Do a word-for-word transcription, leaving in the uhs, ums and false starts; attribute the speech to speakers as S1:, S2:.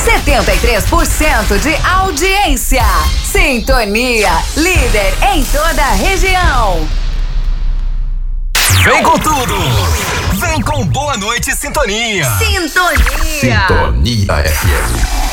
S1: setenta e três por cento de audiência. Sintonia, líder em toda a região.
S2: Vem com tudo! Vem com Boa Noite Sintonia!
S1: Sintonia!
S3: Sintonia F M.